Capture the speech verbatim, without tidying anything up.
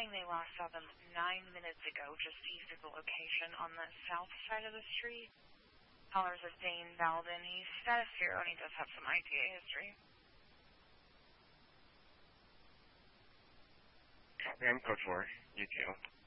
saying they last saw them nine minutes ago, just east of the location on the south side of the street. Caller's of Dane Valden. He's status zero, and he does have some I T A history. Copy, I'm code four. You too.